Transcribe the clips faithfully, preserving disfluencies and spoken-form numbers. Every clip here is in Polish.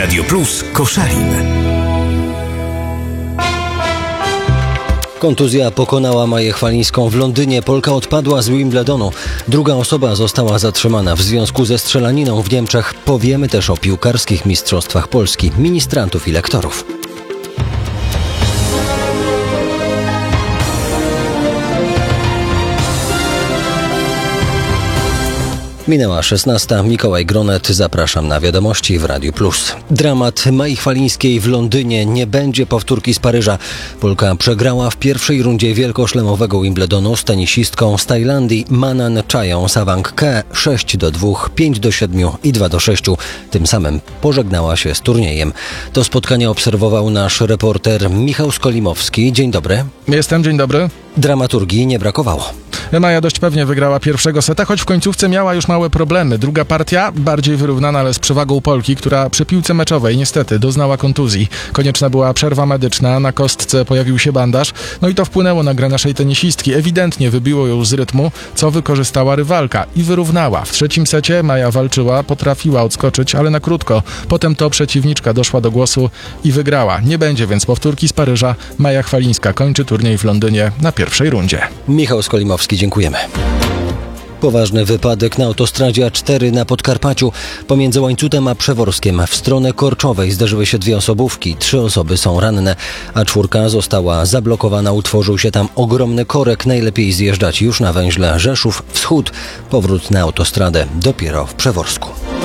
Radio Plus Koszalin. Kontuzja pokonała Maję Chwalińską w Londynie. Polka odpadła z Wimbledonu. Druga osoba została zatrzymana w związku ze strzelaniną w Niemczech. Powiemy też o piłkarskich mistrzostwach Polski, ministrantów i lektorów. Minęła szesnasta. Mikołaj Gronet. Zapraszam na wiadomości w Radiu Plus. Dramat Mai Chwalińskiej w Londynie. Nie będzie powtórki z Paryża. Polka przegrała w pierwszej rundzie wielkoszlemowego Wimbledonu z tenisistką z Tajlandii Manan Chają Sawankhe sześć do dwóch, pięć do siedmiu i dwa do sześciu. Tym samym pożegnała się z turniejem. To spotkanie obserwował nasz reporter Michał Skolimowski. Dzień dobry. Jestem, dzień dobry. Dramaturgii nie brakowało. Maja dość pewnie wygrała pierwszego seta, choć w końcówce miała już małe problemy. Druga partia bardziej wyrównana, ale z przewagą Polki, która przy piłce meczowej niestety doznała kontuzji. Konieczna była przerwa medyczna, na kostce pojawił się bandaż, no i to wpłynęło na grę naszej tenisistki. Ewidentnie wybiło ją z rytmu, co wykorzystała rywalka i wyrównała. W trzecim secie Maja walczyła, potrafiła odskoczyć, ale na krótko. Potem to przeciwniczka doszła do głosu i wygrała. Nie będzie więc powtórki z Paryża. Maja Chwalińska kończy turniej w Londynie na pierwszej rundzie. Michał Skolimowski, dziękujemy. Poważny wypadek na autostradzie A cztery na Podkarpaciu. Pomiędzy Łańcutem a Przeworskiem w stronę Korczowej zderzyły się dwie osobówki. Trzy osoby są ranne. A czwórka została zablokowana. Utworzył się tam ogromny korek. Najlepiej zjeżdżać już na węźle Rzeszów Wschód. Powrót na autostradę dopiero w Przeworsku.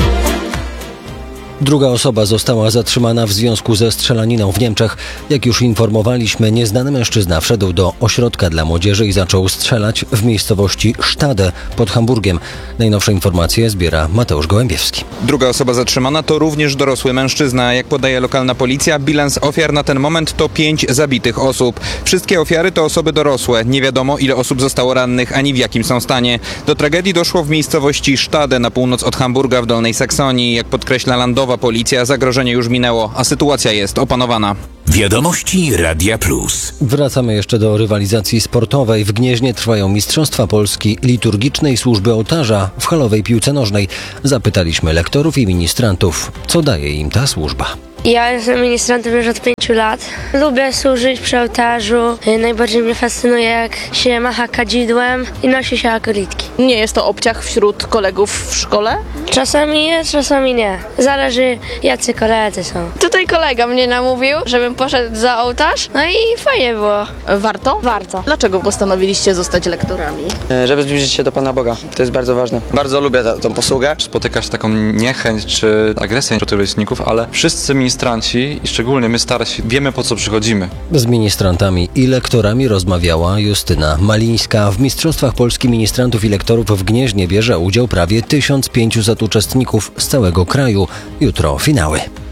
Druga osoba została zatrzymana w związku ze strzelaniną w Niemczech. Jak już informowaliśmy, nieznany mężczyzna wszedł do ośrodka dla młodzieży i zaczął strzelać w miejscowości Stade pod Hamburgiem. Najnowsze informacje zbiera Mateusz Gołębiewski. Druga osoba zatrzymana to również dorosły mężczyzna. Jak podaje lokalna policja, bilans ofiar na ten moment to pięć zabitych osób. Wszystkie ofiary to osoby dorosłe. Nie wiadomo, ile osób zostało rannych, ani w jakim są stanie. Do tragedii doszło w miejscowości Stade na północ od Hamburga w Dolnej Saksonii. Jak podkreśla landowa policja, zagrożenie już minęło, a sytuacja jest opanowana. Wiadomości Radia Plus. Wracamy jeszcze do rywalizacji sportowej. W Gnieźnie trwają Mistrzostwa Polski liturgicznej służby ołtarza w halowej piłce nożnej. Zapytaliśmy lektorów i ministrantów, co daje im ta służba. Ja jestem ministrantem już od pięciu lat. Lubię służyć przy ołtarzu. Najbardziej mnie fascynuje, jak się macha kadzidłem i nosi się akolitki. Nie jest to obciach wśród kolegów w szkole? Czasami jest, czasami nie. Zależy, jacy koledzy są. Tutaj kolega mnie namówił, żebym poszedł za ołtarz, no i fajnie było. Warto? Warto. Dlaczego postanowiliście zostać lektorami? Żeby zbliżyć się do Pana Boga. To jest bardzo ważne. Bardzo lubię ta, tą posługę. Spotykać taką niechęć czy agresję wśród rówieśników, ale wszyscy ministranci i szczególnie my starsi wiemy, po co przychodzimy. Z ministrantami i lektorami rozmawiała Justyna Malińska. W Mistrzostwach Polski ministrantów i lektorów w Gnieźnie bierze udział prawie tysiąc pięćset uczestników z całego kraju. Jutro finały.